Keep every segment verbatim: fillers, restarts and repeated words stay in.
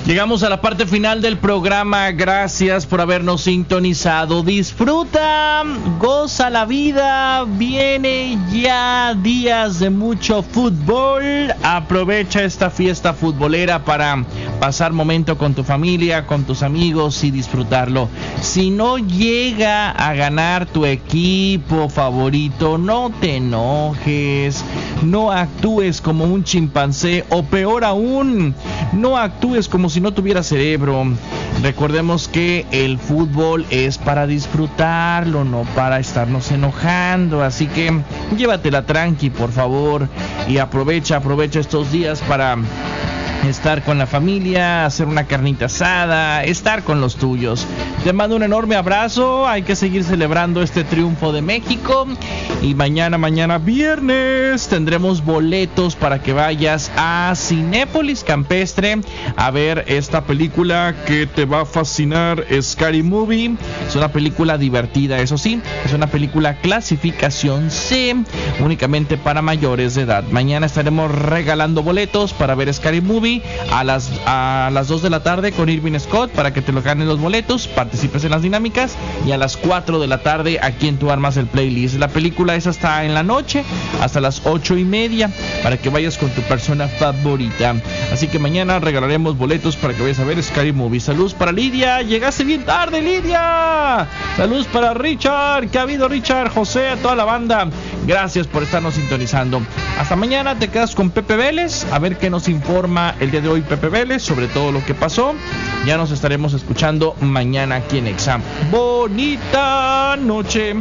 Llegamos a la parte final del programa. Gracias por habernos sintonizado. Disfruta, goza la vida. Viene ya días de mucho fútbol. Aprovecha esta fiesta futbolera para pasar momento con tu familia, con tus amigos y disfrutarlo. Si no llega a ganar tu equipo favorito, no te enojes. No actúes como un chimpancé, o peor aún, no actúes como si no tuviera cerebro. Recordemos que el fútbol es para disfrutarlo, no para estarnos enojando. Así que llévatela tranqui, por favor, y aprovecha, aprovecha estos días para estar con la familia, hacer una carnita asada, estar con los tuyos. Te mando un enorme abrazo. Hay que seguir celebrando este triunfo de México. Y mañana, mañana viernes, tendremos boletos para que vayas a Cinépolis Campestre a ver esta película que te va a fascinar, Scary Movie. Es una película divertida, eso sí. Es una película clasificación C, únicamente para mayores de edad. Mañana estaremos regalando boletos para ver Scary Movie a las a las dos de la tarde con Irving Scott para que te lo ganes los boletos, participes en las dinámicas, y a las cuatro de la tarde aquí en Tu Armas el Playlist. La película es hasta en la noche, hasta las ocho y media, para que vayas con tu persona favorita. Así que mañana regalaremos boletos para que vayas a ver Scary Movie. Saludos para Lidia, llegaste bien tarde, Lidia. Saludos para Richard, ¿qué ha habido, Richard? José, a toda la banda, gracias por estarnos sintonizando. Hasta mañana. Te quedas con Pepe Vélez, a ver qué nos informa el día de hoy Pepe Vélez sobre todo lo que pasó. Ya nos estaremos escuchando mañana aquí en Exa. Bonita noche.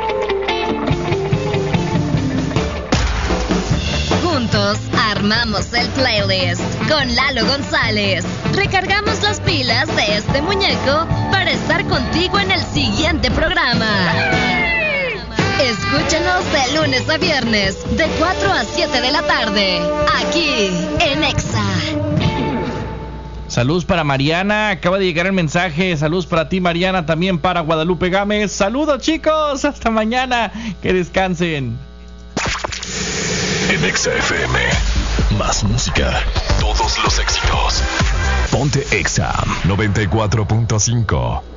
Juntos armamos el playlist con Lalo González. Recargamos las pilas de este muñeco para estar contigo en el siguiente programa. Escúchanos de lunes a viernes, de cuatro a siete de la tarde, aquí en Exa. Saludos para Mariana, acaba de llegar el mensaje. Saludos para ti, Mariana, también para Guadalupe Gámez. Saludos, chicos, hasta mañana, que descansen. En Exa F M, más música, todos los éxitos. Ponte Exa noventa y cuatro punto cinco.